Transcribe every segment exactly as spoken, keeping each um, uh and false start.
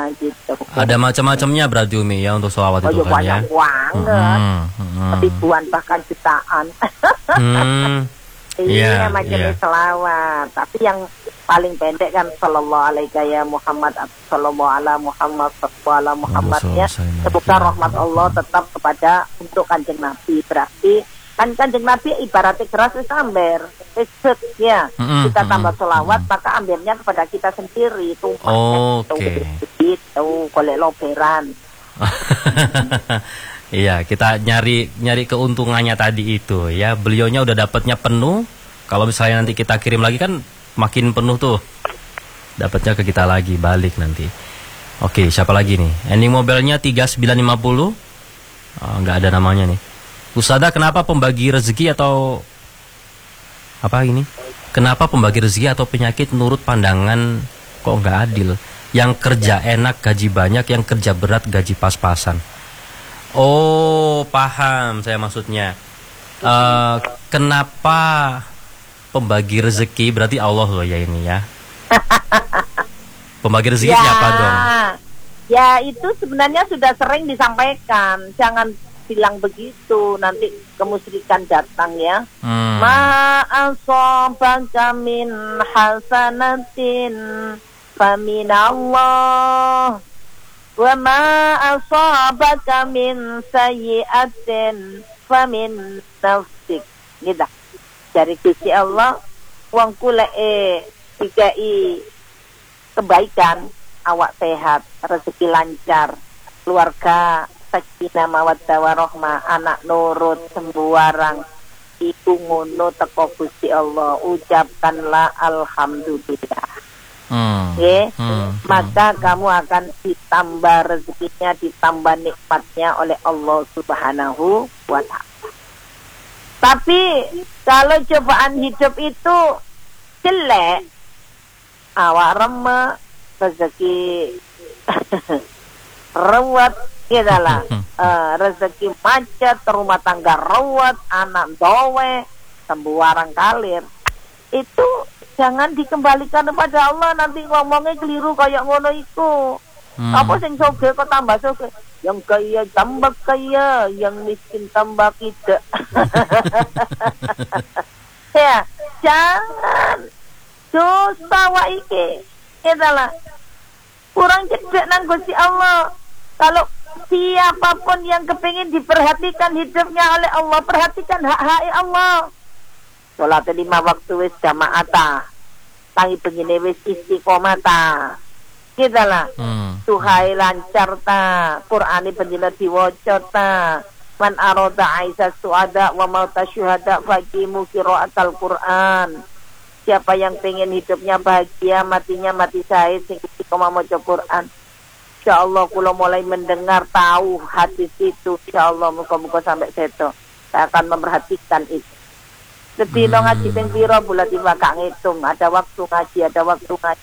gitu. Ada macam-macamnya berarti Umi ya untuk sholawat oh, itu kan ya. Banyak banget. Hmm, hmm. Ribuan bahkan jutaan. Hmm. Iya, yeah, majelis yeah. selawat. Tapi yang paling pendek kan sallallahu alaihi ya Muhammad, sallallahu ala Muhammad, sallallahu ala Muhammad ya. Semoga rahmat Allah tetap kepada untuk Kanjeng Nabi. Berarti kan Kanjeng Nabi ibaratnya keras samber, set ya. Mm-hmm. Kita tambah selawat, mm-hmm. maka ambilnya kepada kita sendiri. Tumpahnya Oke. Okay. Itu golek loberan. Iya, kita nyari nyari keuntungannya tadi itu ya. Beliaunya udah dapatnya penuh. Kalau misalnya nanti kita kirim lagi kan makin penuh tuh. Dapatnya ke kita lagi, balik nanti. Oke, siapa lagi nih? Ending mobilnya tiga sembilan lima nol. Oh, nggak ada namanya nih. Ustazah, kenapa pembagi rezeki atau apa ini? Kenapa pembagi rezeki atau penyakit menurut pandangan kok nggak adil? Yang kerja enak gaji banyak, yang kerja berat gaji pas-pasan. Oh, paham saya maksudnya. Uh, kenapa pembagi rezeki berarti Allah loh ya ini ya. Pembagi rezeki ya, siapa dong? Ya itu sebenarnya sudah sering disampaikan. Jangan bilang begitu, nanti kemusyrikan datang ya. Hmm. Ma asabaka min hasanatin faminallah. Wa ma asabaka min sayyi'atin famin nafsik. Gitu. Dari Gusti Allah wong kula e dikai kebaikan, awak sehat, rezeki lancar, keluarga sakinah mawaddah warahmah, anak nurut sembuarang, iku ngono teko Gusti Allah, ucapkanlah alhamdulillah. Hmm. Okay? Hmm. Maka hmm. kamu akan ditambah rezekinya, ditambah nikmatnya oleh Allah Subhanahu wa ta'ala. Tapi kalau cobaan hidup itu jelek, awak remeh, rezeki rewat, gitu lah. uh, rezeki macet, rumah tangga rewat, anak dowe, sembuarang kalir. Itu jangan dikembalikan kepada Allah, nanti ngomongnya keliru kayak ngono iku. Hmm. Apa sing soge kok tambah soge? Yang kaya tambah kaya, yang miskin tambah tidak. Ya, jangan dosa wa iki. Itulah kurang cedek nang Gusti Allah. Kalau siapapun yang kepingin diperhatikan hidupnya oleh Allah, perhatikan hak-hak Allah. Sholat lima waktu wis jamaata, tangi begini wis istiqomata, gitu lah. Hmm. Tuhai lancar ta, Qur'ani penjela diwaca ta. Man aroda aisa suada wa mauta syuhada faqimu qiraatal Qur'an. Siapa yang pengen hidupnya bahagia, matinya mati syahid sing istiqomah maca Qur'an. Insyaallah kula mulai mendengar tahu hadis itu, insyaallah muga-muga sampai seto. Saya akan memperhatikan itu. Sedino ngaji ping pira bulan lima gak ngitung, ada waktu ngaji, ada waktu ngaji.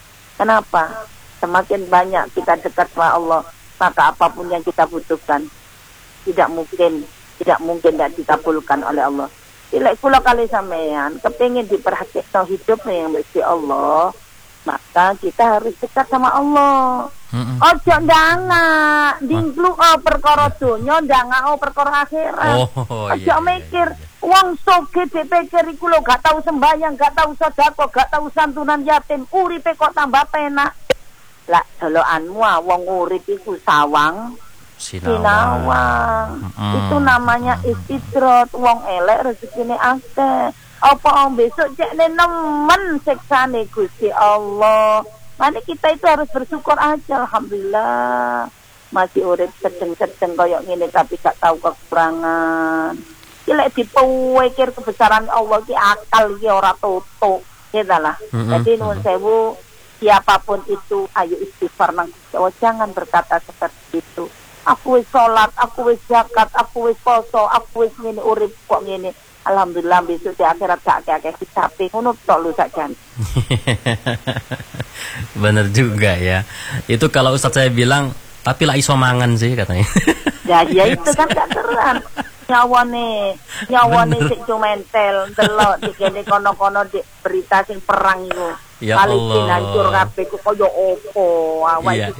Kenapa? Semakin banyak kita dekat sama Allah, maka apapun yang kita butuhkan tidak mungkin tidak mungkin tidak dikabulkan oleh Allah. Tidak kula kali sampean kepengin diperhatikan hidupnya yang mesti Allah, maka kita harus dekat sama Allah. Mm-mm. Ojo ndangak, dingklu oh, perkara donya, ndangak oh, perkara akhirat. Oh, ojo iya, mikir iya, iya. Wong soge dipikir iku lho gak tau sembahyang, gak tau sedekah, gak tau santunan yatim, uripe kok tambah penak. Lah dolokanmu ah wong urip iku sawang sinawang. sinawang. Mm. Itu namanya istidrat, wong elek rezekine akeh. Apa om besok cekne nemen siksane Gusti Allah. Mane kita itu harus bersyukur aja, alhamdulillah. Masih urip sedeng-sedeng koyo ngene tapi gak tahu kekurangan. Ki lek dipikir kebesaran Allah ki akal ki ora tutuk, gitu lah. Mm-hmm. Jadi nuwun sewu, siapapun itu ayo istighfar nang Allah, jangan berkata seperti itu. Aku wis salat, aku wis zakat, aku wis poso, aku wis ngene urip kok ngene. Alhamdulillah besok di akhirat gak akeh hisabe ngono tok lho sakjane. Bener juga ya. Itu kalau Ustaz saya bilang, tapi lah iso mangan sih katanya. Ya ya itu kan gak terang. Nyawane, nyawane sik cumentel, delok dikene kono-kono di berita sing perang iku. Ya Palestina hancur kabeh kok koyo opo awake.